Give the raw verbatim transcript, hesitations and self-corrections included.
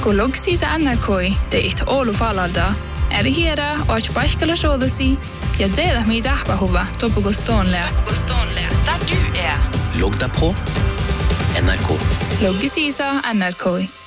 Golog sí sa N R K de it ólu fálalda. Er hera og ikke bækkala sjóða sí. Ja dela mig dahba hova topo goston le. Topo goston le. Der du er. Logg deg på N R K. Loggi sí sa N R K.